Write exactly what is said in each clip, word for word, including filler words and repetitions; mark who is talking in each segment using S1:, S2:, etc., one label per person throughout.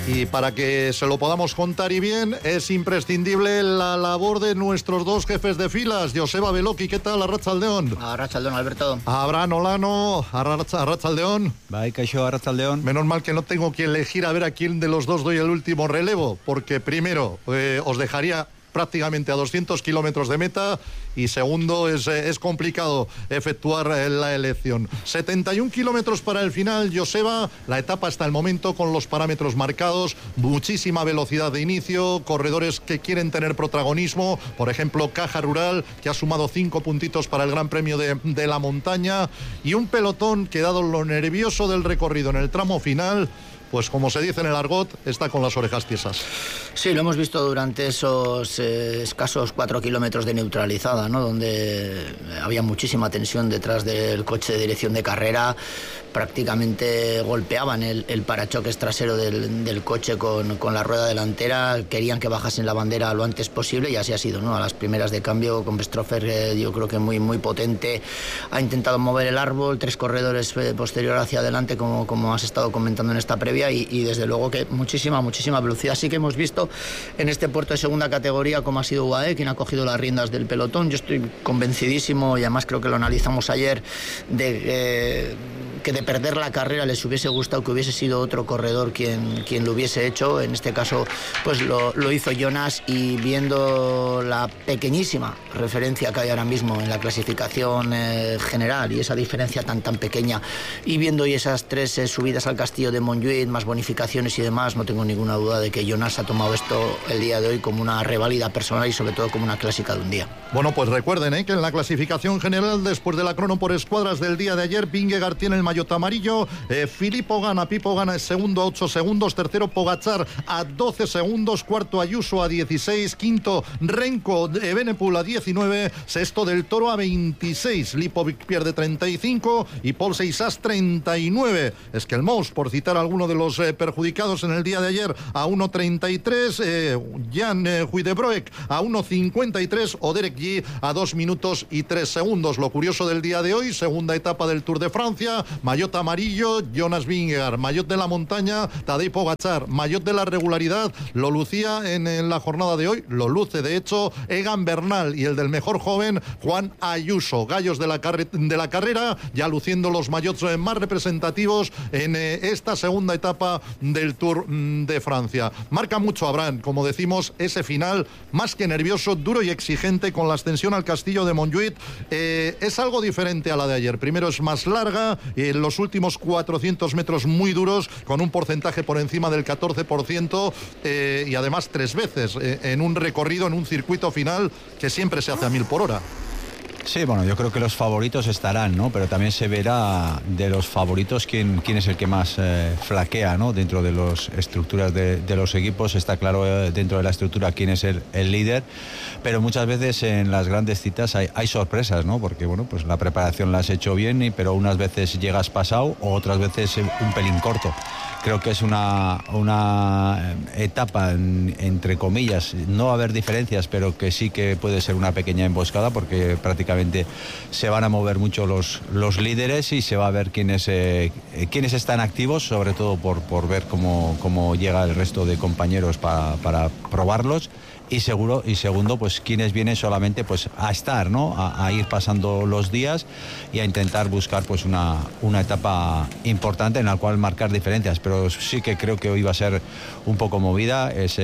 S1: Y para que se lo podamos contar y bien, es imprescindible la labor de nuestros dos jefes de filas. Joseba Beloki, ¿qué tal? Arratsaldeon.
S2: Arratsaldeon, Alberto.
S1: Abraham Olano, Arratsaldeon.
S3: Bye, Kaixo, Arratsaldeon.
S1: Menos mal que no tengo que elegir a ver a quién de los dos doy el último relevo, porque primero eh, os dejaría prácticamente a doscientos kilómetros de meta y segundo es, es complicado efectuar la elección. setenta y un kilómetros para el final, Joseba, la etapa hasta el momento con los parámetros marcados, muchísima velocidad de inicio, corredores que quieren tener protagonismo, por ejemplo Caja Rural, que ha sumado cinco puntitos para el Gran Premio de, de la Montaña, y un pelotón que, dado lo nervioso del recorrido en el tramo final, pues como se dice en el argot, está con las orejas tiesas.
S2: Sí, lo hemos visto durante esos eh, escasos cuatro kilómetros de neutralizada, ¿no? Donde había muchísima tensión detrás del coche de dirección de carrera. Prácticamente golpeaban el, el parachoques trasero del, del coche con, con la rueda delantera. Querían que bajasen la bandera lo antes posible y así ha sido, ¿no? A las primeras de cambio, con Bestroffer, eh, yo creo que muy, muy potente. Ha intentado mover el árbol, tres corredores eh, posterior hacia adelante, como, como has estado comentando en esta previa. Y, y desde luego que muchísima, muchísima velocidad. Sí que hemos visto en este puerto de segunda categoría cómo ha sido U A E quien ha cogido las riendas del pelotón. Yo estoy convencidísimo, y además creo que lo analizamos ayer, de eh, que de perder la carrera les hubiese gustado que hubiese sido otro corredor quien, quien lo hubiese hecho. En este caso pues lo, lo hizo Jonas, y viendo la pequeñísima referencia que hay ahora mismo en la clasificación eh, general, y esa diferencia tan tan pequeña, y viendo hoy esas tres eh, subidas al castillo de Montjuïc, más bonificaciones y demás, no tengo ninguna duda de que Jonas ha tomado esto el día de hoy como una reválida personal y sobre todo como una clásica de un día.
S1: Bueno, pues recuerden ¿eh? que en la clasificación general, después de la crono por escuadras del día de ayer, Vingegaard tiene el maillot amarillo, eh, Filippo gana, Pipo gana es segundo a ocho segundos, tercero Pogačar a doce segundos, cuarto Ayuso a dieciséis, quinto Renko de Evenepoel a diecinueve, sexto Del Toro a veintiséis, Lipovic pierde treinta y cinco y Paul Seixas treinta y nueve. Es que el Mous, por citar a alguno de los eh, perjudicados en el día de ayer, a uno treinta y tres, eh, Jan eh, Huydebroek a uno cincuenta y tres o Derek Yee a dos minutos y tres segundos. Lo curioso del día de hoy, segunda etapa del Tour de Francia, maillot amarillo, Jonas Vingegaard, maillot de la montaña, Tadej Pogačar, maillot de la regularidad, lo lucía en, en la jornada de hoy, lo luce de hecho Egan Bernal, y el del mejor joven, Juan Ayuso, gallos de la, carre- de la carrera, ya luciendo los maillots eh, más representativos en eh, esta segunda etapa del Tour de Francia. Marca mucho, Abraham, como decimos, ese final más que nervioso, duro y exigente, con la ascensión al castillo de Montjuïc. Eh, es algo diferente a la de ayer. Primero es más larga, en eh, los últimos cuatrocientos metros muy duros, con un porcentaje por encima del catorce por ciento, eh, y además tres veces eh, en un recorrido, en un circuito final que siempre se hace a mil por hora.
S3: Sí, bueno, yo creo que los favoritos estarán, ¿no? Pero también se verá de los favoritos quién, quién es el que más eh, flaquea, ¿no? Dentro de las estructuras de, de los equipos está claro eh, dentro de la estructura quién es el, el líder, pero muchas veces en las grandes citas hay, hay sorpresas, ¿no? Porque, bueno, pues la preparación la has hecho bien, y, pero unas veces llegas pasado o otras veces un pelín corto. Creo que es una, una etapa, en, entre comillas, no va a haber diferencias, pero que sí que puede ser una pequeña emboscada, porque prácticamente se van a mover mucho los, los líderes y se va a ver quiénes, eh, quiénes están activos, sobre todo por, por ver cómo, cómo llega el resto de compañeros para, para probarlos. Y seguro y segundo, pues quienes vienen solamente pues a estar, ¿no? A, a ir pasando los días y a intentar buscar pues una, una etapa importante en la cual marcar diferencias. Pero sí que creo que hoy va a ser un poco movida, es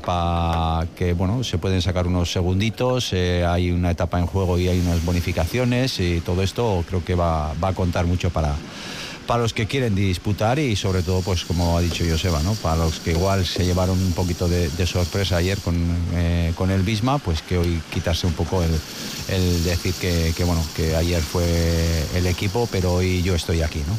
S3: etapa que, bueno, se pueden sacar unos segunditos, eh, hay una etapa en juego y hay unas bonificaciones, y todo esto creo que va, va a contar mucho para para los que quieren disputar, y sobre todo, pues como ha dicho Joseba, ¿no? Para los que igual se llevaron un poquito de, de sorpresa ayer con, eh, con el Visma, pues que hoy quitarse un poco el, el decir que, que, bueno, que ayer fue el equipo, pero hoy yo estoy aquí, ¿no?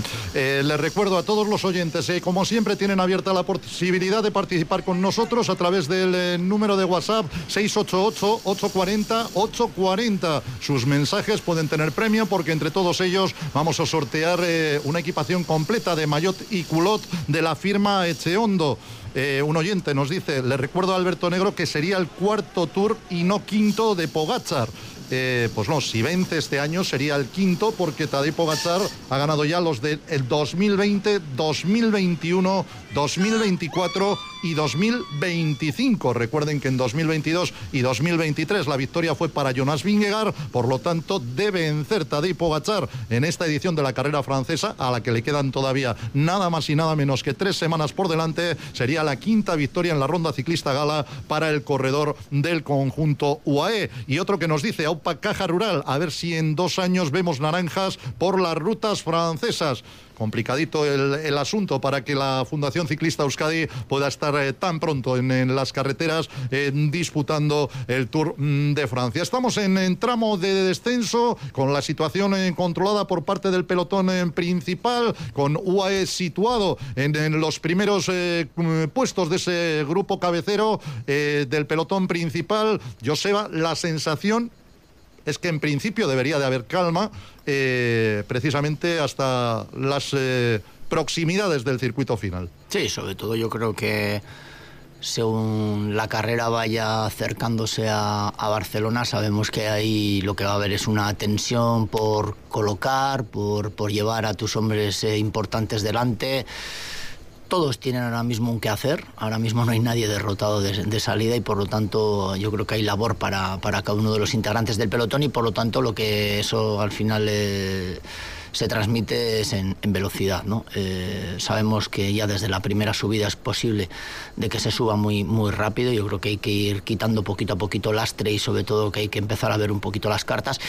S1: Eh, les recuerdo a todos los oyentes, eh, como siempre tienen abierta la posibilidad de participar con nosotros a través del eh, número de WhatsApp seis ocho ocho, ocho cuatro cero, ocho cuatro cero. Sus mensajes pueden tener premio, porque entre todos ellos vamos a sortear eh, una equipación completa de maillot y culot de la firma Echeondo. Eh, un oyente nos dice, le recuerdo a Alberto Negro que sería el cuarto Tour y no quinto de Pogačar. Eh, pues no, si vence este año sería el quinto, porque Tadej Pogačar ha ganado ya los del dos mil veinte, dos mil veintiuno, dos mil veinticuatro y dos mil veinticinco. Recuerden que en dos mil veintidós y dos mil veintitrés la victoria fue para Jonas Vingegaard, por lo tanto debe vencer Tadej Pogačar en esta edición de la carrera francesa, a la que le quedan todavía nada más y nada menos que tres semanas por delante. Sería la quinta victoria en la Ronda Ciclista Gala para el corredor del conjunto U A E. Y otro que nos dice, Aupa Caja Rural, a ver si en dos años vemos naranjas por las rutas francesas. Complicadito el, el asunto para que la Fundación Ciclista Euskadi pueda estar eh, tan pronto en, en las carreteras eh, disputando el Tour de Francia. Estamos en, en tramo de descenso, con la situación eh, controlada por parte del pelotón eh, principal, con U A E situado en, en los primeros eh, puestos de ese grupo cabecero eh, del pelotón principal. Joseba, la sensación es que en principio debería de haber calma, eh, precisamente hasta las eh, proximidades del circuito final.
S2: Sí, sobre todo yo creo que según la carrera vaya acercándose a, a Barcelona, sabemos que ahí lo que va a haber es una tensión por colocar, por, por llevar a tus hombres eh, importantes delante. Todos tienen ahora mismo un qué hacer, ahora mismo no hay nadie derrotado de, de salida, y por lo tanto yo creo que hay labor para, para cada uno de los integrantes del pelotón, y por lo tanto lo que eso al final eh, se transmite es en, en velocidad, ¿no? Eh, sabemos que ya desde la primera subida es posible de que se suba muy, muy rápido. Yo creo que hay que ir quitando poquito a poquito lastre, y sobre todo que hay que empezar a ver un poquito las cartas,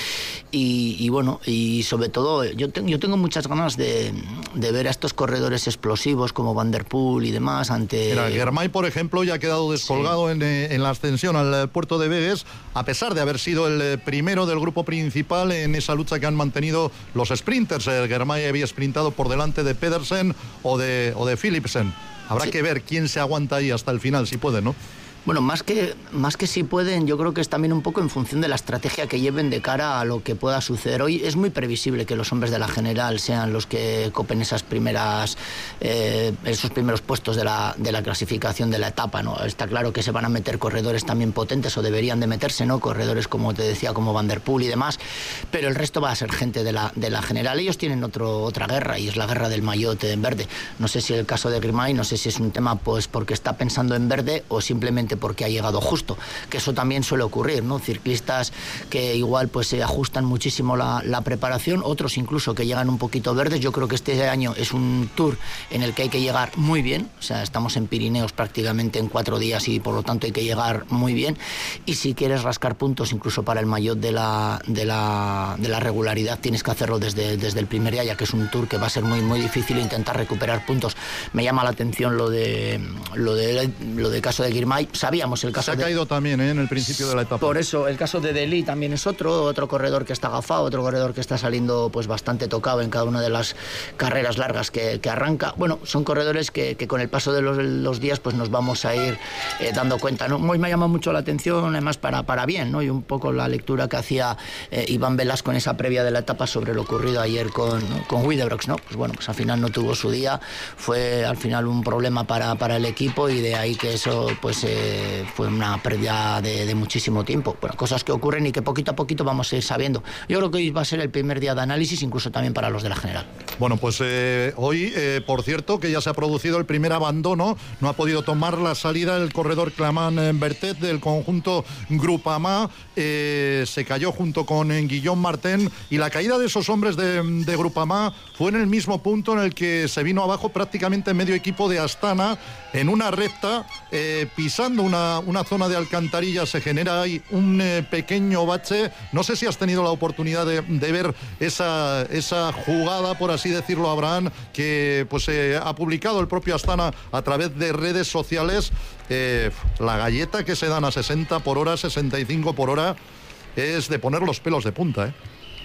S2: y, y bueno, y sobre todo yo, te, yo tengo muchas ganas de, de ver a estos corredores explosivos como Van der Poel y demás ante...
S1: Mira, Girmay, por ejemplo, ya ha quedado descolgado sí. en, en la ascensión al puerto de Begues, a pesar de haber sido el primero del grupo principal en esa lucha que han mantenido los sprinters. Girmay había sprintado por delante de Pedersen o de, o de Philipsen. Habrá sí. que ver quién se aguanta ahí hasta el final, si puede, ¿no?
S2: Bueno, más que, más que si pueden, yo creo que es también un poco en función de la estrategia que lleven de cara a lo que pueda suceder. Hoy es muy previsible que los hombres de la general sean los que copen esas primeras, eh, esos primeros puestos de la, de la clasificación de la etapa, ¿no? Está claro que se van a meter corredores también potentes, o deberían de meterse, ¿no? Corredores, como te decía, como Van der Poel y demás, pero el resto va a ser gente de la, de la general. Ellos tienen otro, otra guerra, y es la guerra del maillot en verde. No sé si el caso de Girmay, no sé si es un tema pues porque está pensando en verde o simplemente porque ha llegado justo, que eso también suele ocurrir, ¿no? Ciclistas que igual pues se ajustan muchísimo la, la preparación, otros incluso que llegan un poquito verdes. Yo creo que este año es un Tour en el que hay que llegar muy bien, o sea, estamos en Pirineos prácticamente en cuatro días, y por lo tanto hay que llegar muy bien, y si quieres rascar puntos incluso para el maillot de la, de la, de la regularidad, tienes que hacerlo desde, desde el primer día, ya que es un Tour que va a ser muy, muy difícil intentar recuperar puntos. Me llama la atención lo de lo de lo de caso de Girmay. Sabíamos el caso
S1: se ha
S2: de...
S1: caído también ¿eh? en el principio de la etapa.
S2: Por eso, el caso de Deli también es otro, otro corredor que está agafado, otro corredor que está saliendo pues bastante tocado en cada una de las carreras largas que, que arranca. Bueno, son corredores que, que con el paso de los, los días pues nos vamos a ir eh, dando cuenta, ¿no? Hoy me llama mucho la atención, además para, para bien, ¿no? Y un poco la lectura que hacía eh, Iván Velasco en esa previa de la etapa sobre lo ocurrido ayer con, ¿no? con Widebrox, ¿no? Pues bueno, pues al final no tuvo su día, fue al final un problema para, para el equipo, y de ahí que eso pues eh, fue una pérdida de, de muchísimo tiempo. Bueno, cosas que ocurren y que poquito a poquito vamos a ir sabiendo. Yo creo que hoy va a ser el primer día de análisis, incluso también para los de la general.
S1: Bueno, pues eh, hoy, eh, por cierto, que ya se ha producido el primer abandono, no ha podido tomar la salida el corredor Clément Bertet del conjunto Groupama, eh, se cayó junto con Guillaume Martin, y la caída de esos hombres de, de Groupama fue en el mismo punto en el que se vino abajo prácticamente medio equipo de Astana, en una recta, eh, pisando una, una zona de alcantarilla, se genera ahí un eh, pequeño bache. No sé si has tenido la oportunidad de, de ver esa, esa jugada, por así decirlo, Abraham, que pues eh, ha publicado el propio Astana a través de redes sociales. Eh, la galleta que se dan a sesenta por hora, sesenta y cinco por hora, es de poner los pelos de punta, ¿eh?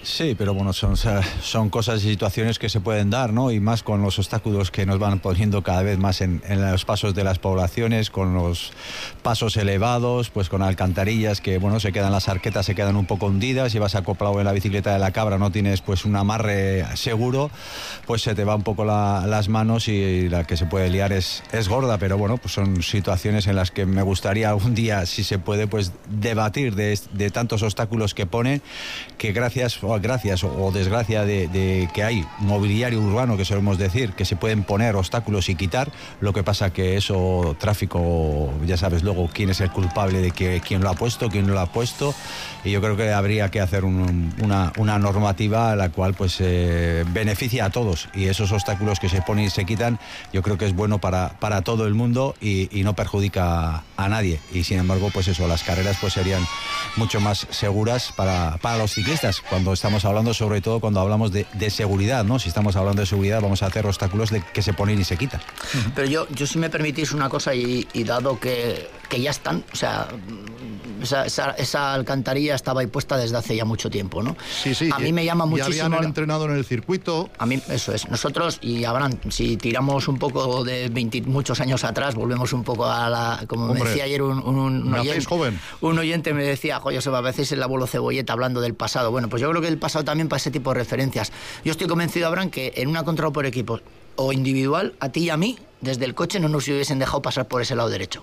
S3: Sí, pero bueno, son, son cosas y situaciones que se pueden dar, ¿no? Y más con los obstáculos que nos van poniendo cada vez más en, en los pasos de las poblaciones, con los pasos elevados, pues con alcantarillas que, bueno, se quedan las arquetas, se quedan un poco hundidas y vas acoplado en la bicicleta de la cabra, no tienes pues un amarre seguro, pues se te va un poco la, las manos y la que se puede liar es, es gorda, pero bueno, pues son situaciones en las que me gustaría algún día, si se puede, pues debatir de, de tantos obstáculos que pone, que gracias gracias o desgracia de, de que hay mobiliario urbano, que solemos decir, que se pueden poner obstáculos y quitar, lo que pasa que eso, tráfico, ya sabes luego quién es el culpable de que quién lo ha puesto, quién no lo ha puesto, y yo creo que habría que hacer un, una, una normativa a la cual pues eh, beneficia a todos, y esos obstáculos que se ponen y se quitan, yo creo que es bueno para, para todo el mundo y, y no perjudica a, a nadie, y sin embargo pues eso, las carreras pues serían mucho más seguras para, para los ciclistas, cuando estamos hablando, sobre todo cuando hablamos de, de seguridad, ¿no? Si estamos hablando de seguridad, vamos a hacer obstáculos de que se ponen y se quitan.
S2: Pero yo, yo si me permitís una cosa, y, y dado que, que ya están, o sea, esa, esa, esa alcantarilla estaba ahí puesta desde hace ya mucho tiempo, ¿no?
S1: Sí, sí.
S2: A mí me llama muchísimo...
S1: Ya habían entrenado en el circuito.
S2: A mí, eso es. Nosotros, y Abraham, si tiramos un poco de veinte, muchos años atrás, volvemos un poco a la... Como Hombre, me decía ayer un, un, un oyente,
S1: joven.
S2: un oyente me decía, joder, a veces el abuelo Cebolleta hablando del pasado. Bueno, pues yo creo que el pasado también para ese tipo de referencias. Yo estoy convencido, Abraham, que en una contrarreloj por equipos o individual, a ti y a mí, desde el coche no nos hubiesen dejado pasar por ese lado derecho,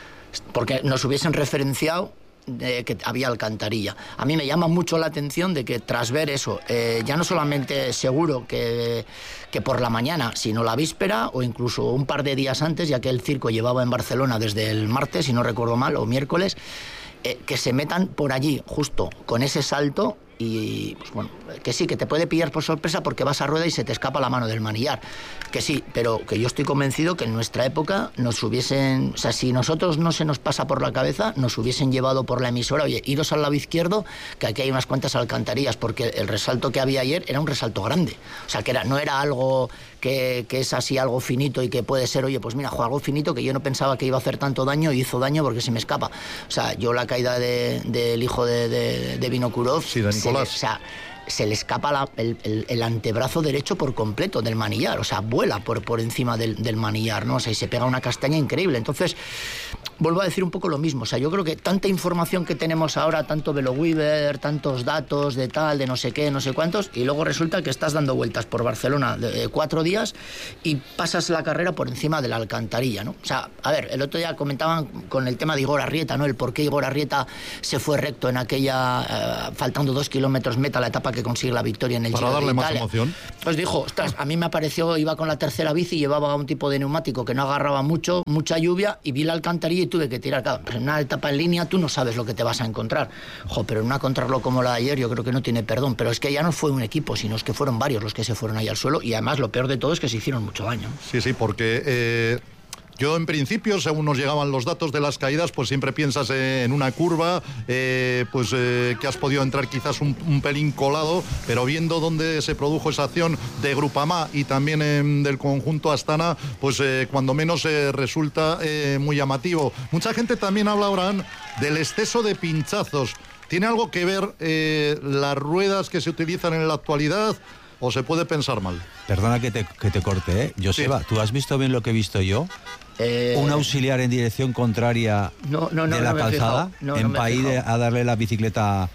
S2: porque nos hubiesen referenciado de que había alcantarilla. A mí me llama mucho la atención de que tras ver eso, eh, ya no solamente seguro que, que por la mañana, sino la víspera o incluso un par de días antes, ya que el circo llevaba en Barcelona desde el martes, si no recuerdo mal, o miércoles, eh, que se metan por allí justo con ese salto. Y pues bueno, que sí, que te puede pillar por sorpresa porque vas a rueda y se te escapa la mano del manillar, que sí, pero que yo estoy convencido que en nuestra época nos hubiesen, o sea, si nosotros no se nos pasa por la cabeza, nos hubiesen llevado por la emisora, oye, iros al lado izquierdo, que aquí hay unas cuantas alcantarillas, porque el resalto que había ayer era un resalto grande, o sea, que era, no era algo que, que es así algo finito y que puede ser, oye, pues mira, algo finito que yo no pensaba que iba a hacer tanto daño y hizo daño porque se me escapa. O sea, yo la caída del de, de hijo de, de, de Vinokurov,
S1: sí, de Nicolás.
S2: Se, o sea, se le escapa la, el, el, el antebrazo derecho por completo del manillar, o sea, vuela por, por encima del, del manillar, ¿no? O sea, y se pega una castaña increíble. Entonces, vuelvo a decir un poco lo mismo, o sea, yo creo que tanta información que tenemos ahora, tanto VeloWeaver, tantos datos de tal, de no sé qué, no sé cuántos, y luego resulta que estás dando vueltas por Barcelona de, de cuatro días y pasas la carrera por encima de la alcantarilla, ¿no? O sea, a ver, el otro día comentaban con el tema de Igor Arrieta, ¿no? El por qué Igor Arrieta se fue recto en aquella, eh, faltando dos kilómetros meta, la etapa que consigue la victoria en el
S1: Para
S2: Giro
S1: darle
S2: de
S1: más
S2: Italia.
S1: emoción.
S2: Pues dijo, ostras, a mí me apareció, iba con la tercera bici, llevaba un tipo de neumático que no agarraba mucho, mucha lluvia, y vi la alcantarilla y tuve que tirar. Claro, en una etapa en línea tú no sabes lo que te vas a encontrar. Jo, pero en una contrarreloj como la de ayer yo creo que no tiene perdón. Pero es que ya no fue un equipo, sino es que fueron varios los que se fueron ahí al suelo, y además lo peor de todo es que se hicieron mucho daño.
S1: Sí, sí, porque... Eh... Yo, en principio, según nos llegaban los datos de las caídas, pues siempre piensas eh, en una curva, eh, pues eh, que has podido entrar quizás un, un pelín colado, pero viendo dónde se produjo esa acción de Grupamá y también eh, del conjunto Astana, pues eh, cuando menos eh, resulta eh, muy llamativo. Mucha gente también habla, Abraham, del exceso de pinchazos. ¿Tiene algo que ver eh, las ruedas que se utilizan en la actualidad o se puede pensar mal?
S3: Perdona que te, que te corte, ¿eh? Joseba, sí. ¿Tú has visto bien lo que he visto yo?
S2: Eh...
S3: Un auxiliar en dirección contraria
S2: no, no, no,
S3: de la
S2: no
S3: calzada,
S2: no,
S3: en
S2: no
S3: país de, a darle la bicicleta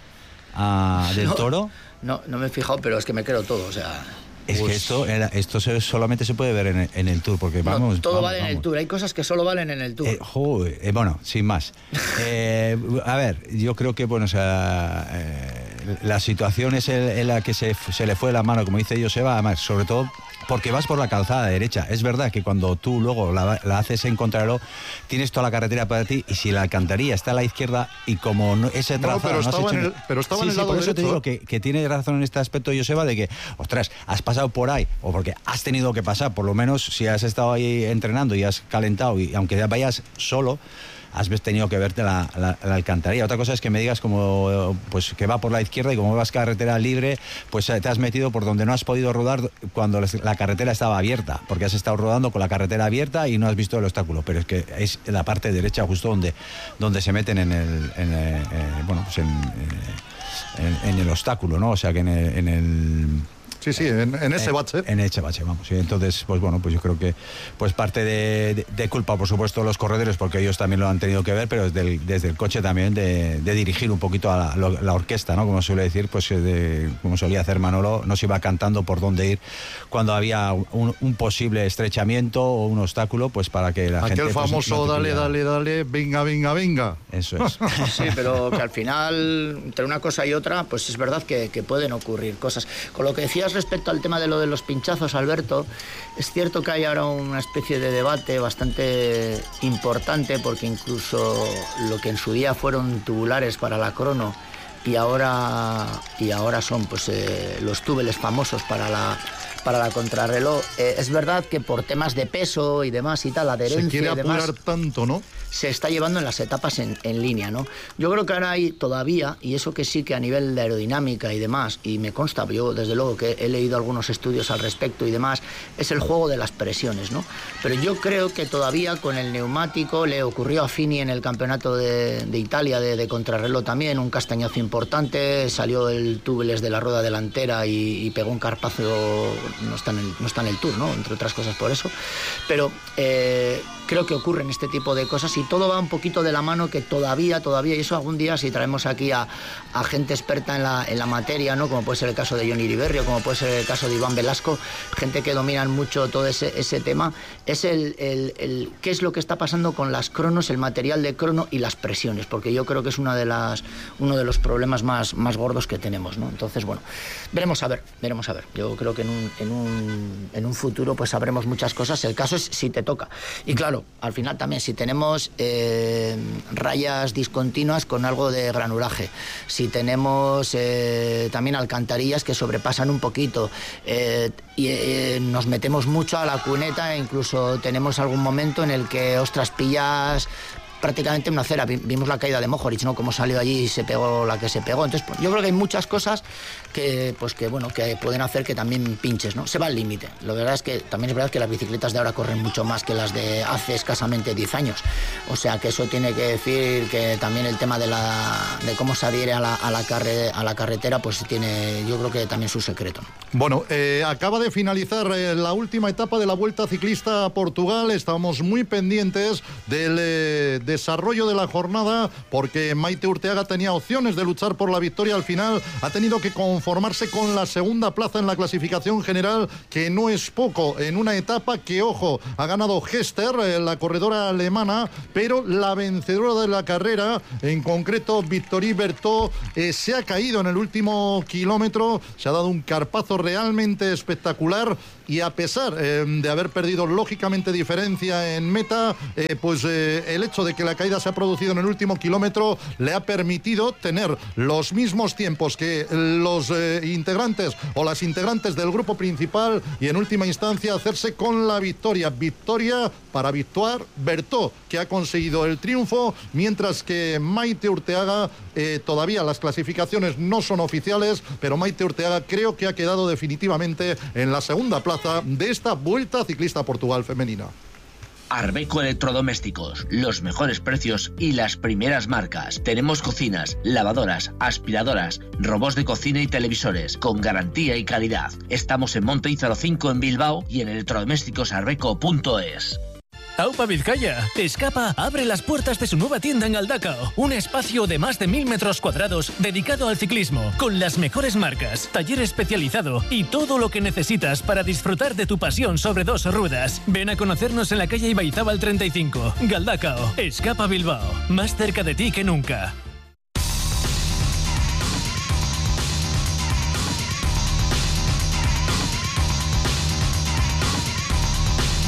S3: a, del
S2: no,
S3: Toro.
S2: No, no me he fijado, pero es que me creo todo, o sea...
S3: Es
S2: pues...
S3: que esto, esto solamente se puede ver en el, en el Tour, porque vamos...
S2: No, todo
S3: vamos,
S2: vale en
S3: vamos.
S2: el Tour, hay cosas que solo valen en el Tour.
S3: Eh, joder, eh, bueno, sin más. eh, a ver, yo creo que, bueno, o sea, eh, la situación es el, en la que se, se le fue la mano, como dice Joseba, además, sobre todo porque vas por la calzada derecha. Es verdad que cuando tú luego la, la haces en contrarreloj, tienes toda la carretera para ti, y si la alcantarilla está a la izquierda y como no, ese trazado...
S1: No, pero,
S3: no
S1: estaba
S3: has hecho
S1: en el, pero estaba
S3: sí,
S1: en el
S3: sí,
S1: lado
S3: por eso
S1: derecho.
S3: te digo que, que tiene razón en este aspecto Joseba, de que, ostras, has pasado por ahí, o porque has tenido que pasar, por lo menos si has estado ahí entrenando y has calentado, y aunque vayas solo, has tenido que verte la, la, la alcantarilla. Otra cosa es que me digas como pues que va por la izquierda y como vas carretera libre, pues te has metido por donde no has podido rodar cuando la carretera estaba abierta, porque has estado rodando con la carretera abierta y no has visto el obstáculo, pero es que es la parte derecha justo donde, donde se meten en el, en el eh, bueno, pues en, en, en el obstáculo, ¿no? O sea que en el, en el
S1: Sí, sí, en, en ese bache.
S3: En ese bache, vamos. Y entonces, pues bueno, pues yo creo que pues parte de, de, de culpa, por supuesto, los corredores, porque ellos también lo han tenido que ver, pero desde el, desde el coche también de, de dirigir un poquito a la, la orquesta, ¿no? Como suele decir, pues de, como solía hacer Manolo, nos iba cantando por dónde ir cuando había un, un posible estrechamiento o un obstáculo, pues para que la
S1: Aquel
S3: gente...
S1: Aquel famoso
S3: pues, no
S1: dale, dale, dale, venga, venga, venga.
S3: Eso es.
S2: Sí, pero que al final, entre una cosa y otra, pues es verdad que, que pueden ocurrir cosas. Con lo que decías respecto al tema de lo de los pinchazos, Alberto, es cierto que hay ahora una especie de debate bastante importante, porque incluso lo que en su día fueron tubulares para la crono y ahora, y ahora son pues eh, los túbeles famosos para la para la contrarreloj, eh, es verdad que por temas de peso y demás y tal, adherencia
S1: se quiere
S2: y demás,
S1: apurar tanto, ¿no?
S2: Se está llevando en las etapas en, en línea, ¿no? Yo creo que ahora hay todavía, y eso que sí que a nivel de aerodinámica y demás, y me consta, yo desde luego que he leído algunos estudios al respecto y demás, es el juego de las presiones, ¿no? Pero yo creo que todavía con el neumático, le ocurrió a Fini en el campeonato de, de Italia de, de contrarreloj también, un castañazo importante, salió el túbeles de la rueda delantera y, y pegó un carpazo, no está, en el, no está en el Tour, ¿no? Entre otras cosas por eso, pero eh, creo que ocurren este tipo de cosas y todo va un poquito de la mano, que todavía, todavía, y eso algún día si traemos aquí a, a gente experta en la, en la materia, ¿no? Como puede ser el caso de Johnny Riberio, como puede ser el caso de Iván Velasco, gente que dominan mucho todo ese, ese tema, es el, el, el qué es lo que está pasando con las cronos, el material de crono y las presiones, porque yo creo que es una de las, uno de los problemas más, más gordos que tenemos, ¿no? Entonces, bueno, veremos a ver, veremos a ver. Yo creo que en un, en un, en un futuro pues sabremos muchas cosas. El caso es si te toca. Y claro, al final también, si tenemos eh, rayas discontinuas con algo de granulaje, si tenemos eh, también alcantarillas que sobrepasan un poquito eh, y eh, nos metemos mucho a la cuneta e incluso tenemos algún momento en el que, ostras, pillas prácticamente una acera. Vimos la caída de Mohoric, ¿no? Cómo salió allí y se pegó la que se pegó. Entonces, pues, yo creo que hay muchas cosas que, pues, que, bueno, que pueden hacer que también pinches, ¿no? Se va al límite. La verdad es que también es verdad que las bicicletas de ahora corren mucho más que las de hace escasamente diez años. O sea, que eso tiene que decir que también el tema de la de cómo se adhiere a la, a la, carre, a la carretera, pues tiene, yo creo que también su secreto, ¿no?
S1: Bueno, eh, acaba de finalizar eh, la última etapa de la Vuelta Ciclista a Portugal. Estamos muy pendientes del eh, desarrollo de la jornada, porque Maite Urteaga tenía opciones de luchar por la victoria. Al final ha tenido que conformarse con la segunda plaza en la clasificación general, que no es poco en una etapa que, ojo, ha ganado Hester, eh, la corredora alemana, pero la vencedora de la carrera, en concreto Victorie Berthaud, eh, se ha caído en el último kilómetro, se ha dado un carpazo realmente espectacular y a pesar eh, de haber perdido lógicamente diferencia en meta, eh, pues eh, el hecho de que la caída se ha producido en el último kilómetro le ha permitido tener los mismos tiempos que los eh, integrantes o las integrantes del grupo principal y en última instancia hacerse con la victoria. Victoria para Victoire Berthaud, que ha conseguido el triunfo, mientras que Maite Urteaga, eh, todavía las clasificaciones no son oficiales, pero Maite Urteaga creo que ha quedado definitivamente en la segunda plaza de esta Vuelta Ciclista a Portugal femenina.
S4: Arbeco Electrodomésticos, los mejores precios y las primeras marcas. Tenemos cocinas, lavadoras, aspiradoras, robots de cocina y televisores con garantía y calidad. Estamos en Monte Ízaro cinco en Bilbao y en electrodomésticos arbeco punto es.
S5: Aupa Vizcaya. Escapa abre las puertas de su nueva tienda en Galdakao. Un espacio de más de mil metros cuadrados dedicado al ciclismo, con las mejores marcas, taller especializado y todo lo que necesitas para disfrutar de tu pasión sobre dos ruedas. Ven a conocernos en la calle Ibaizábal treinta y cinco. Galdakao. Escapa Bilbao. Más cerca de ti que nunca.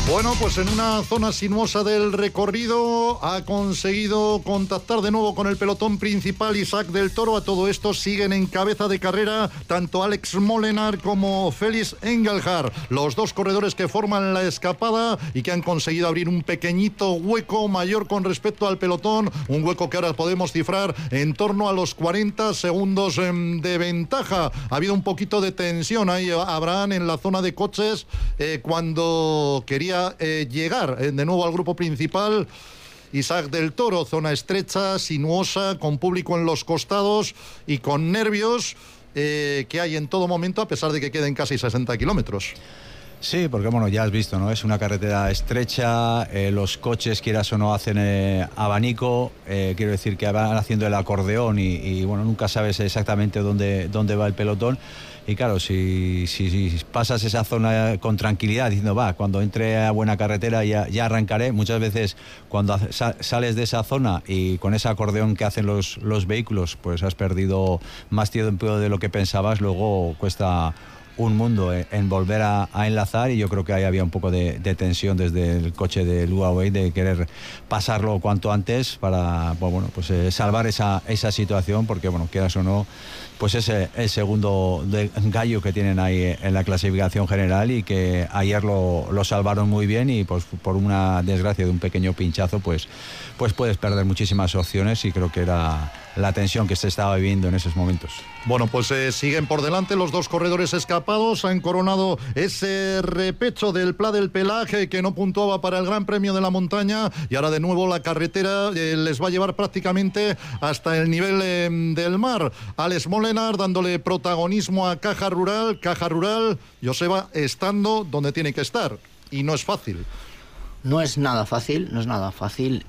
S1: Bueno, pues en una zona sinuosa del recorrido ha conseguido contactar de nuevo con el pelotón principal Isaac del Toro. A todo esto siguen en cabeza de carrera tanto Alex Molenaar como Félix Engelhard, los dos corredores que forman la escapada y que han conseguido abrir un pequeñito hueco mayor con respecto al pelotón, un hueco que ahora podemos cifrar en torno a los cuarenta segundos de ventaja. Ha habido un poquito de tensión ahí, Abraham, en la zona de coches eh, cuando quería Eh, llegar eh, de nuevo al grupo principal. Isaac del Toro, zona estrecha, sinuosa, con público en los costados y con nervios eh, que hay en todo momento, a pesar de que queden casi sesenta kilómetros.
S3: Sí, porque bueno, ya has visto, ¿no? Es una carretera estrecha, eh, los coches, quieras o no, hacen eh, abanico, eh, quiero decir que van haciendo el acordeón y, y bueno, nunca sabes exactamente dónde, dónde va el pelotón. Y claro, si, si, si pasas esa zona con tranquilidad, diciendo, va, cuando entre a buena carretera ya, ya arrancaré, muchas veces cuando sa- sales de esa zona y con ese acordeón que hacen los, los vehículos, pues has perdido más tiempo de lo que pensabas, luego cuesta un mundo en volver a, a enlazar, y yo creo que ahí había un poco de, de tensión desde el coche de Huawei de querer pasarlo cuanto antes para, pues bueno, pues eh, salvar esa, esa situación, porque bueno, quieras o no, pues ese el segundo de gallo que tienen ahí en la clasificación general, y que ayer lo, lo salvaron muy bien, y pues por una desgracia de un pequeño pinchazo pues, pues puedes perder muchísimas opciones, y creo que era la tensión que se estaba viviendo en esos momentos.
S1: Bueno, pues eh, siguen por delante los dos corredores escapados, han coronado ese repecho del Pla del Pelaje que no puntuaba para el Gran Premio de la Montaña, y ahora de nuevo la carretera eh, les va a llevar prácticamente hasta el nivel eh, del mar. Alex Molenaar dándole protagonismo a Caja Rural, Caja Rural, Joseba, estando donde tiene que estar, y no es fácil.
S2: No es nada fácil, no es nada fácil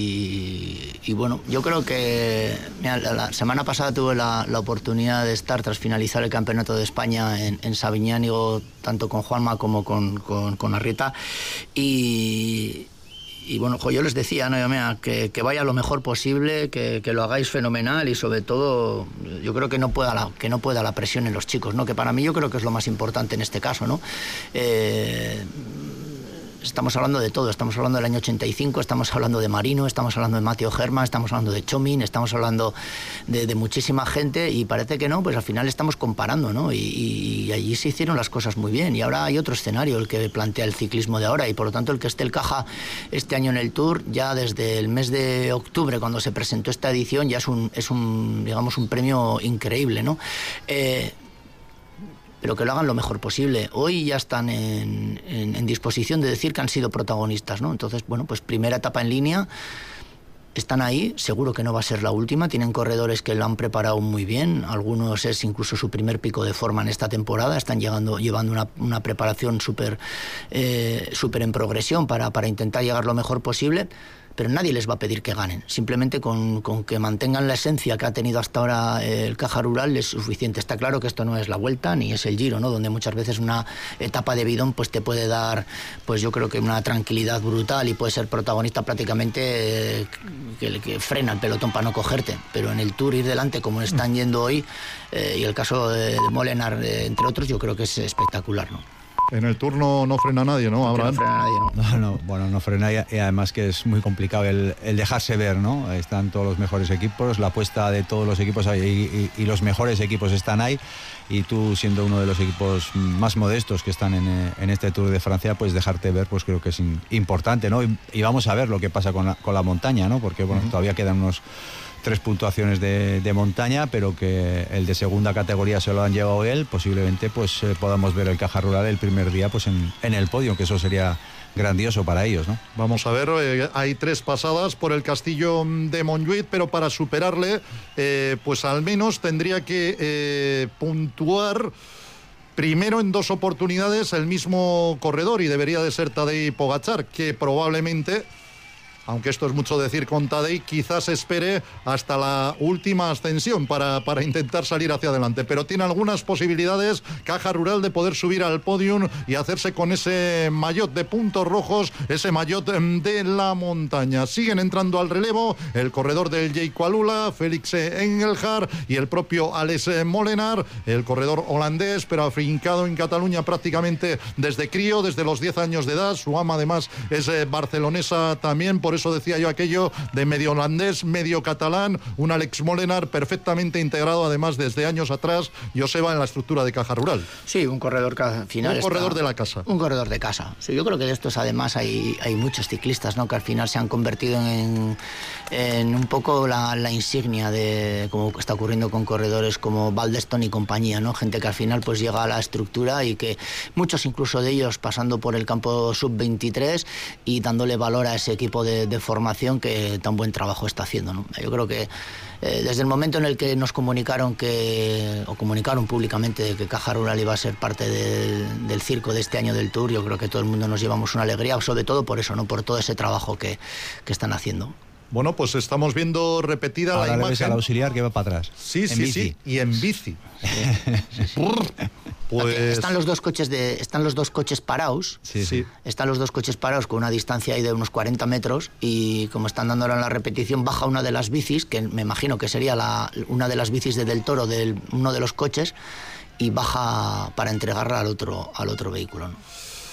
S2: y, y bueno, yo creo que mira, la, la semana pasada tuve la, la oportunidad de estar tras finalizar el Campeonato de España en, en Sabiñánigo, tanto con Juanma como con, con, con Arrieta, y, y bueno, jo, yo les decía, no, mira, que, que vaya lo mejor posible, que, que lo hagáis fenomenal, y sobre todo yo creo que no pueda la, que no pueda la presión en los chicos, ¿no? Que para mí yo creo que es lo más importante en este caso, ¿no? Eh, Estamos hablando de todo, estamos hablando del año ochenta y cinco, estamos hablando de Marino, estamos hablando de Mateo Germán, estamos hablando de Chomin, estamos hablando de, de muchísima gente, y parece que no, pues al final estamos comparando, ¿no? Y, y allí se hicieron las cosas muy bien, y ahora hay otro escenario, el que plantea el ciclismo de ahora, y por lo tanto el que esté el Caja este año en el Tour, ya desde el mes de octubre, cuando se presentó esta edición, ya es un, es un digamos, un premio increíble, ¿no? Eh, pero que lo hagan lo mejor posible. Hoy ya están en, en, en disposición de decir que han sido protagonistas, ¿no? Entonces, bueno, pues primera etapa en línea, están ahí, seguro que no va a ser la última, tienen corredores que lo han preparado muy bien, algunos es incluso su primer pico de forma en esta temporada, están llegando, llevando una, una preparación súper eh, súper en progresión para, para intentar llegar lo mejor posible, pero nadie les va a pedir que ganen, simplemente con, con que mantengan la esencia que ha tenido hasta ahora el Caja Rural es suficiente. Está claro que esto no es la Vuelta ni es el Giro, ¿no? Donde muchas veces una etapa de bidón pues te puede dar, pues yo creo que una tranquilidad brutal, y puede ser protagonista prácticamente eh, que, que frena el pelotón para no cogerte, pero en el Tour ir delante como están yendo hoy, eh, y el caso de, de Molenaar, eh, entre otros, yo creo que es espectacular, ¿no?
S1: En el turno no frena nadie, ¿no, Abraham?
S2: No frena nadie, ¿no?
S3: No, no, bueno, no frena, y además que es muy complicado el, el dejarse ver, ¿no? Están todos los mejores equipos, la apuesta de todos los equipos ahí, y, y, y los mejores equipos están ahí, y tú, siendo uno de los equipos más modestos que están en, en este Tour de Francia, pues dejarte ver, pues creo que es in, importante, ¿no? Y, y vamos a ver lo que pasa con la, con la montaña, ¿no? Porque, bueno, uh-huh. todavía quedan unos tres puntuaciones de, de montaña, pero que el de segunda categoría se lo han llevado él, posiblemente pues eh, podamos ver el Caja Rural el primer día pues en, en el podio, que eso sería grandioso para ellos, ¿no?
S1: Vamos a ver, eh, hay tres pasadas por el Castillo de Montjuïc, pero para superarle, eh, pues al menos tendría que eh, puntuar primero en dos oportunidades el mismo corredor, y debería de ser Tadej Pogačar, que probablemente aunque esto es mucho decir con Tadej, quizás espere hasta la última ascensión para, para intentar salir hacia adelante, pero tiene algunas posibilidades Caja Rural de poder subir al podium y hacerse con ese maillot de puntos rojos, ese maillot de la montaña. Siguen entrando al relevo el corredor del Jayco Alula, Félix Engelhard y el propio Alex Molenaar, el corredor holandés, pero afincado en Cataluña prácticamente desde crío, desde los diez años de edad. Su ama además es eh, barcelonesa también, por eso decía yo aquello de medio holandés, medio catalán, un Alex Molenaar perfectamente integrado además desde años atrás, Joseba, en la estructura de Caja Rural.
S2: Sí, un corredor final.
S1: Un corredor de la casa.
S2: Un corredor de casa. Sí, yo creo que de estos además hay, hay muchos ciclistas, ¿no?, que al final se han convertido en, en un poco la, la insignia de como está ocurriendo con corredores como Baldeston y compañía, ¿no? Gente que al final pues llega a la estructura y que muchos incluso de ellos pasando por el campo sub veintitrés y dándole valor a ese equipo de, de formación que tan buen trabajo está haciendo, ¿no? Yo creo que eh, desde el momento en el que nos comunicaron que o comunicaron públicamente de que Caja Rural iba a ser parte del, del circo de este año del Tour, yo creo que todo el mundo nos llevamos una alegría, sobre todo por eso, ¿no?, por todo ese trabajo que, que están haciendo.
S1: Bueno, pues estamos viendo repetida
S3: ahora
S1: la imagen.
S3: Le ves al auxiliar que va para atrás.
S1: Sí,
S3: en
S1: sí,
S3: bici.
S1: sí, y en bici. Sí, sí. Pues...
S2: Están los dos coches de, están los dos coches parados.
S3: Sí, sí.
S2: Están los dos coches parados con una distancia ahí de unos cuarenta metros y como están dando ahora en la repetición, baja una de las bicis, que me imagino que sería la, una de las bicis de Del Toro, de uno de los coches, y baja para entregarla al otro, al otro vehículo, ¿no?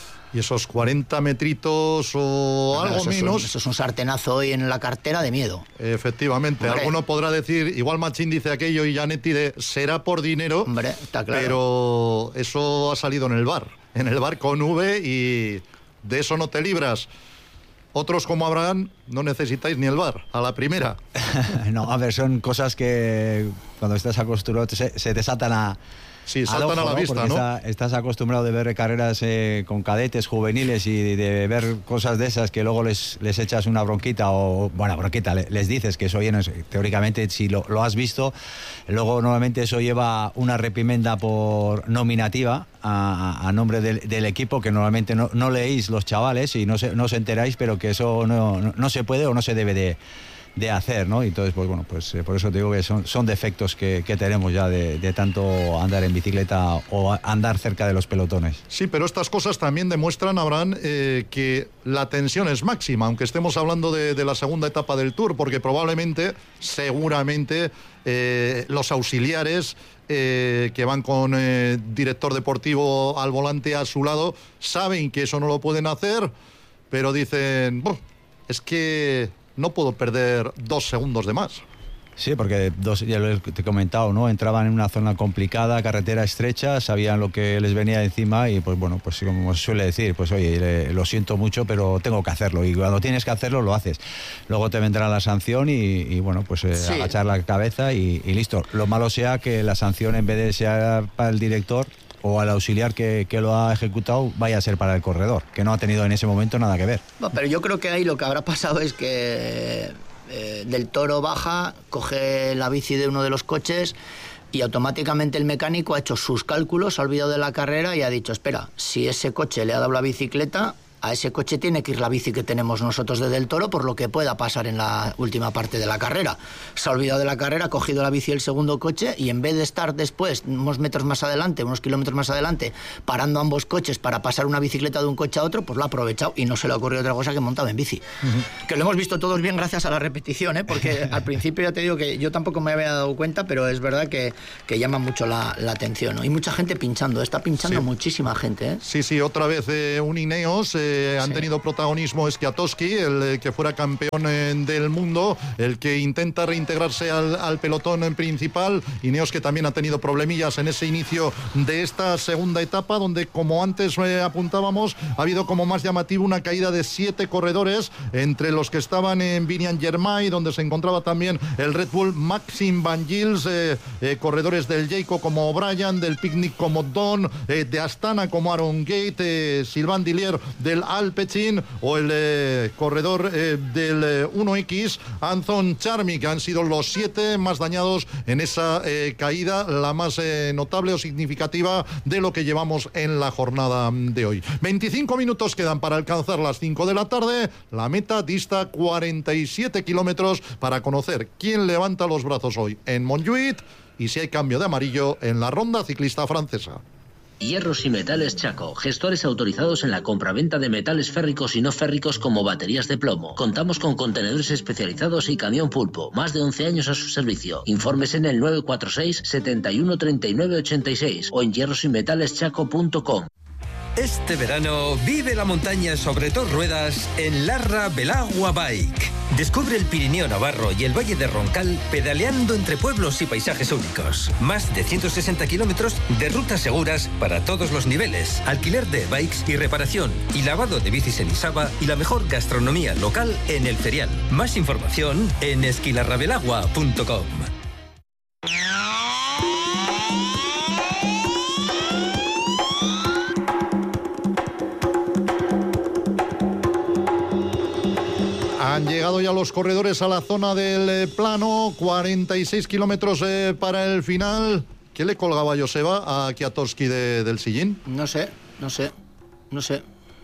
S1: Y esos cuarenta metritos o bueno, algo
S2: eso
S1: menos...
S2: Es un, eso es un sartenazo hoy en la cartera de miedo.
S1: Efectivamente. Hombre. Alguno podrá decir, igual Machín dice aquello y Janetti de será por dinero.
S2: Hombre, está claro.
S1: Pero eso ha salido en el bar. En el bar con V y de eso no te libras. Otros como Abraham no necesitáis ni el bar, a la primera.
S3: No, a ver, son cosas que cuando estás acostumbrado se, se te saltan a...
S1: Sí, saltan ojo, a la
S3: ¿no?
S1: vista,
S3: Porque
S1: ¿no?
S3: Está, estás acostumbrado de ver carreras eh, con cadetes juveniles y de ver cosas de esas que luego les, les echas una bronquita o, bueno, bronquita, les dices que eso, oye, no es, teóricamente si lo, lo has visto, luego normalmente eso lleva una reprimenda por nominativa a, a nombre del, del equipo que normalmente no, no leéis los chavales y no, se, no os enteráis, pero que eso no, no, no se puede o no se debe de... de hacer, ¿no? Y entonces, pues bueno, pues eh, por eso te digo que son, son defectos que, que tenemos ya de, de tanto andar en bicicleta o andar cerca de los pelotones.
S1: Sí, pero estas cosas también demuestran, Abraham, eh, que la tensión es máxima, aunque estemos hablando de, de la segunda etapa del Tour, porque probablemente, seguramente, eh, los auxiliares eh, que van con eh, director deportivo al volante a su lado, saben que eso no lo pueden hacer, pero dicen, es que... no puedo perder dos segundos de más.
S3: Sí, porque dos, ya lo te he comentado, ¿no? Entraban en una zona complicada, carretera estrecha, sabían lo que les venía encima y pues bueno, pues como se suele decir, pues oye, le, lo siento mucho, pero tengo que hacerlo y cuando tienes que hacerlo, lo haces. Luego te vendrá la sanción y, y bueno, pues eh, sí. agachar la cabeza y, y listo. Lo malo sea que la sanción en vez de ser para el director o al auxiliar que, que lo ha ejecutado vaya a ser para el corredor, que no ha tenido en ese momento nada que ver.
S2: No, pero yo creo que ahí lo que habrá pasado es que eh, Del Toro baja, coge la bici de uno de los coches y automáticamente el mecánico ha hecho sus cálculos, ha olvidado de la carrera y ha dicho, espera, si ese coche le ha dado la bicicleta, a ese coche tiene que ir la bici que tenemos nosotros de Del Toro por lo que pueda pasar en la última parte de la carrera. Se ha olvidado de la carrera, ha cogido la bici del segundo coche y en vez de estar después, unos metros más adelante, unos kilómetros más adelante, parando ambos coches para pasar una bicicleta de un coche a otro, pues lo ha aprovechado y no se le ha ocurrido otra cosa que montado en bici. Uh-huh. Que lo hemos visto todos bien gracias a la repetición, ¿eh? Porque al principio ya te digo que yo tampoco me había dado cuenta, pero es verdad que, que llama mucho la, la atención, ¿no? Y mucha gente pinchando, está pinchando sí. muchísima gente, ¿eh?
S1: Sí, sí, otra vez eh, un Ineos... Eh, han sí. tenido protagonismo Schiatowski, el eh, que fuera campeón eh, del mundo, el que intenta reintegrarse al, al pelotón principal. Ineos que también ha tenido problemillas en ese inicio de esta segunda etapa, donde como antes eh, apuntábamos, ha habido como más llamativo una caída de siete corredores, entre los que estaban en Biniam Girmay, donde se encontraba también el Red Bull Maxim Van Gils, eh, eh, corredores del Jayco como O'Brien, del Picnic como Don, eh, de Astana como Aaron Gate, eh, Sylvain Dillier del del Alpecin o el eh, corredor eh, del eh, uno equis, Anton Charmi, que han sido los siete más dañados en esa eh, caída, la más eh, notable o significativa de lo que llevamos en la jornada de hoy. veinticinco minutos quedan para alcanzar las cinco de la tarde. La meta dista cuarenta y siete kilómetros para conocer quién levanta los brazos hoy en Montjuïc y si hay cambio de amarillo en la ronda ciclista francesa.
S4: Hierros y Metales Chaco, gestores autorizados en la compraventa de metales férricos y no férricos como baterías de plomo. Contamos con contenedores especializados y camión pulpo. Más de once años a su servicio. Informes en el nueve cuatro seis, setenta y uno, treinta y nueve, ochenta y seis o en hierros y metales chaco punto com.
S6: Este verano vive la montaña sobre dos ruedas en Larra Belagua Bike. Descubre el Pirineo Navarro y el Valle de Roncal pedaleando entre pueblos y paisajes únicos. Más de ciento sesenta kilómetros de rutas seguras para todos los niveles. Alquiler de bikes y reparación y lavado de bicis en Isaba y la mejor gastronomía local en El Ferial. Más información en esquilarrabelagua punto com.
S1: Han llegado ya los corredores a la zona del eh, plano, cuarenta y seis kilómetros eh, para el final. ¿Qué le colgaba Joseba a Kwiatkowski de, del sillín?
S2: No sé, no sé, no sé.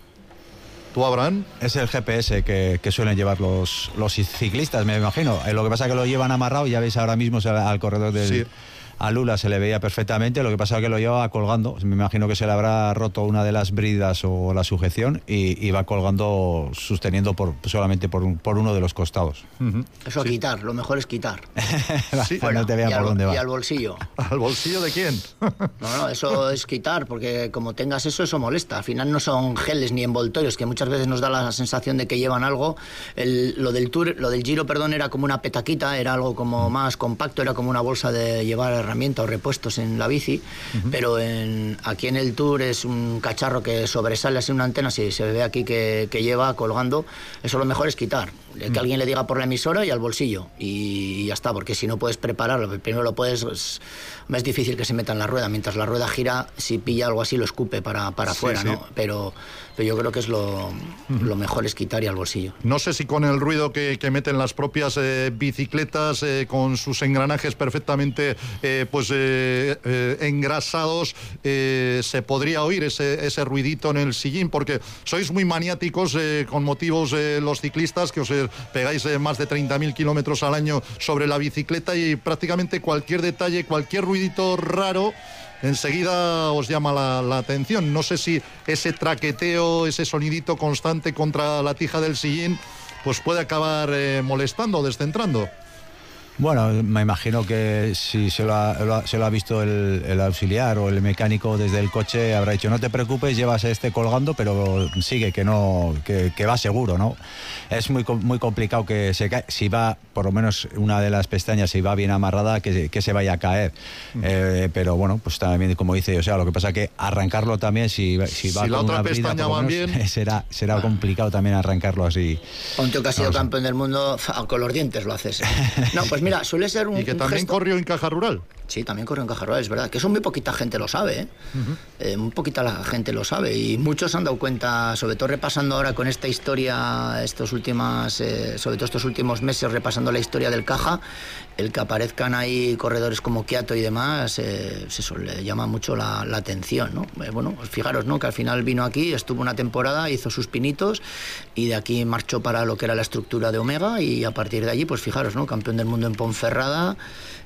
S1: ¿Tú, Abraham?
S3: Es el G P S que, que suelen llevar los, los ciclistas, me imagino. Eh, lo que pasa es que lo llevan amarrado, ya veis ahora mismo al, al corredor del... Sí. A Lula se le veía perfectamente, lo que pasa es que lo llevaba colgando. Me imagino que se le habrá roto una de las bridas o la sujeción y, y va colgando, sosteniendo por, solamente por, un, por uno de los costados.
S2: Uh-huh. Eso sí. Quitar, lo mejor es quitar.
S3: Sí. Bueno, no te vean por
S2: al,
S3: dónde va.
S2: Y al bolsillo.
S1: ¿Al bolsillo de quién?
S2: No, no, eso es quitar, porque como tengas eso, eso molesta. Al final no son geles ni envoltorios, que muchas veces nos da la sensación de que llevan algo. El, lo del Tour, lo del Giro, perdón, era como una petaquita, era algo como más compacto, era como una bolsa de llevar herramientas o repuestos en la bici, uh-huh. Pero en, aquí en el Tour es un cacharro que sobresale así una antena, si se ve aquí que, que lleva colgando, eso lo mejor es quitar, que uh-huh. Alguien le diga por la emisora y al bolsillo, y ya está, porque si no puedes prepararlo, primero lo puedes, es, es difícil que se meta en la rueda, mientras la rueda gira, si pilla algo así lo escupe para, para afuera, sí, sí. ¿no? Pero, pero yo creo que es lo, uh-huh. lo mejor es quitar y al bolsillo.
S1: No sé si con el ruido que, que meten las propias eh, bicicletas, eh, con sus engranajes perfectamente eh, pues eh, eh, engrasados, eh, se podría oír ese, ese ruidito en el sillín, porque sois muy maniáticos eh, con motivos eh, los ciclistas, que os eh, pegáis eh, más de treinta mil kilómetros al año sobre la bicicleta y prácticamente cualquier detalle, cualquier ruidito raro enseguida os llama la, la atención. No sé si ese traqueteo, ese sonidito constante contra la tija del sillín pues puede acabar eh, molestando o descentrando.
S3: Bueno, me imagino que si se lo ha, lo ha, se lo ha visto el, el auxiliar o el mecánico desde el coche, habrá dicho: no te preocupes, llevas este colgando, pero sigue, que no, que, que va seguro, ¿no? Es muy muy complicado que se cae, si va, por lo menos una de las pestañas, si va bien amarrada, que, que se vaya a caer. Uh-huh. Eh, pero bueno, pues también, como dice, o sea, lo que pasa es que arrancarlo también, si, si va
S1: si
S3: con
S1: la otra
S3: una
S1: pestaña
S3: brida,
S1: va bien,
S3: será, será ah. complicado también arrancarlo así.
S2: Un tío que ha sido no, campeón del mundo, con los dientes lo haces. No, pues mira, suele ser un,
S1: y que también
S2: gesto...
S1: corrió en Caja Rural.
S2: Sí, también corrió en Caja Rural, es verdad. Que eso muy poquita gente lo sabe, ¿eh? Uh-huh. eh, muy poquita la gente lo sabe. Y muchos han dado cuenta, sobre todo repasando ahora con esta historia, estos últimas, eh, sobre todo estos últimos meses, repasando la historia del Caja, el que aparezcan ahí corredores como Kwiato y demás, eh, eso le llama mucho la, la atención, ¿no? Eh, bueno, fijaros, ¿no? Que al final vino aquí, estuvo una temporada, hizo sus pinitos y de aquí marchó para lo que era la estructura de Omega y a partir de allí, pues fijaros, ¿no? Campeón del mundo en Ponferrada.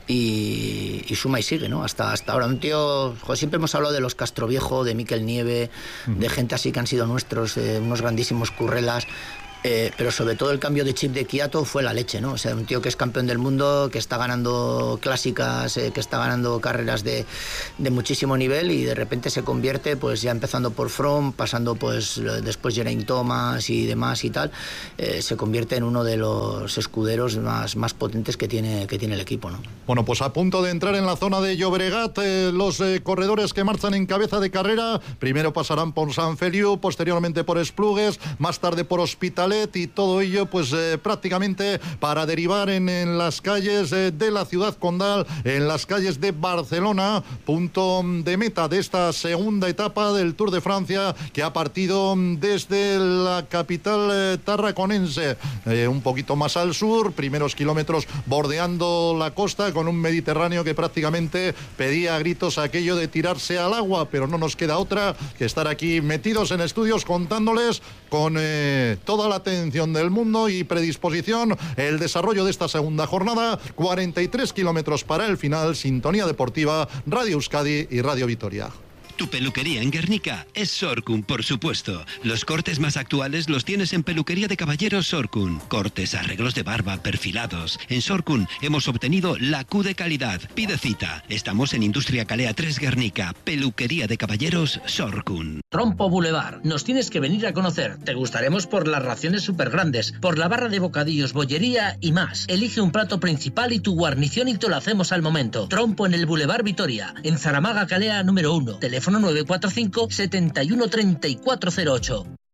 S2: Y, y suma y sigue, ¿no? Hasta, hasta ahora. Un tío... Joder, siempre hemos hablado de los Castroviejo, de Miquel Nieve, uh-huh. de gente así que han sido nuestros, eh, unos grandísimos currelas. Eh, pero sobre todo el cambio de chip de Kwiato fue la leche, ¿no? O sea, un tío que es campeón del mundo, que está ganando clásicas, eh, que está ganando carreras de, de muchísimo nivel y de repente se convierte, pues ya empezando por Froome, pasando pues después Geraint Thomas y demás y tal, eh, se convierte en uno de los escuderos más, más potentes que tiene, que tiene el equipo, ¿no?
S1: Bueno, pues a punto de entrar en la zona de Llobregat, eh, los eh, corredores que marchan en cabeza de carrera, primero pasarán por San Feliu, posteriormente por Esplugues, más tarde por Hospitalet, Poblet y todo ello pues eh, prácticamente para derivar en, en las calles eh, de la ciudad condal, en las calles de Barcelona, punto de meta de esta segunda etapa del Tour de Francia que ha partido desde la capital eh, tarraconense, eh, un poquito más al sur, primeros kilómetros bordeando la costa con un Mediterráneo que prácticamente pedía a gritos aquello de tirarse al agua, pero no nos queda otra que estar aquí metidos en estudios contándoles con eh, toda la atención del mundo y predisposición el desarrollo de esta segunda jornada. Cuarenta y tres kilómetros para el final. Sintonía Deportiva, Radio Euskadi y Radio Vitoria.
S7: Tu peluquería en Guernica es Sorcun, por supuesto. Los cortes más actuales los tienes en Peluquería de Caballeros Sorcun. Cortes, arreglos de barba, perfilados. En Sorcun hemos obtenido la Q de calidad. Pide cita. Estamos en Industria Calea tres Guernica. Peluquería de Caballeros Sorcun.
S4: Trompo Boulevard. Nos tienes que venir a conocer. Te gustaremos por las raciones súper grandes, por la barra de bocadillos, bollería y más. Elige un plato principal y tu guarnición y te lo hacemos al momento. Trompo en el Boulevard Vitoria, en Zaramaga Calea número uno. Teléfono nueve cuatro cinco, siete uno tres cuatro cero ocho.